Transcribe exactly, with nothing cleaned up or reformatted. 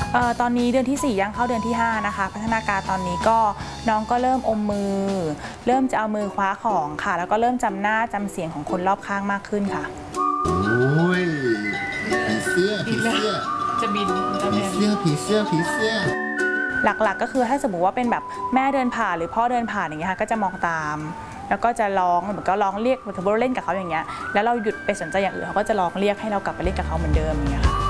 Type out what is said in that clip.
เอ่อตอนนี้เดือนที่สี่ย่างเข้าเดือนที่ห้านะคะพัฒนาการตอนนี้ก็น้องก็เริ่มอมมือเริ่มจะเอามือคว้าของค่ะแล้วก็เริ่มจำหน้าจำเสียงของคนรอบข้างมากขึ้นค่ะโอ้ยผีเสื้อผีเสื้อจะบินผีเสื้อผีเสื้อผีเสื้อหลักๆก็คือถ้าสมมติว่าเป็นแบบแม่เดินผ่านหรือพ่อเดินผ่านอย่างเงี้ยค่ะก็จะมองตามแล้วก็จะร้องเหมือนก็ร้องเรียกเหมือนเราเล่นกับเขาอย่างเงี้ยแล้วเราหยุดไปสนใจอย่างอื่นเขาก็จะร้องเรียกให้เรากลับไปเล่นกับเขาเหมือนเดิมอย่างเงี้ยค่ะ